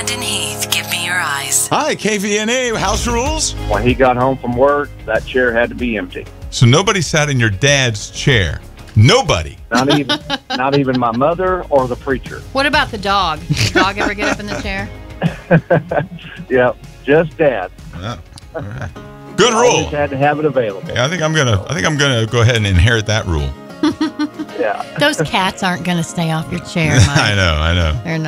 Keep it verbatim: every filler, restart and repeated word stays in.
Brendan Heath, give me your eyes. Hi, K V N A, house rules? When he got home from work, that chair had to be empty. So nobody sat in your dad's chair. Nobody. Not even not even my mother or the preacher. What about the dog? Did the dog ever get up in the chair? Yep, just Dad. Oh, all right. Good Always rule. had to have it available. Yeah, I think I'm gonna. I think I'm gonna go ahead and inherit that rule. Yeah. Those cats aren't going to stay off your chair, Mike. I know. I know. They're not.